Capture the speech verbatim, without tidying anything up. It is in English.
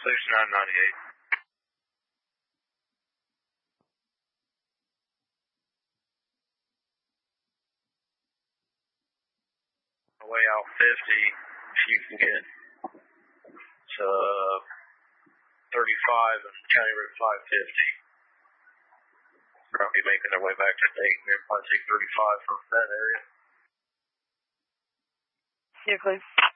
sixty-nine ninety-eight. Way out fifty, if you can get to thirty-five and County Route five fifty. Probably making their way back to Dayton. They'll probably take thirty-five from that area. Yeah, Clay.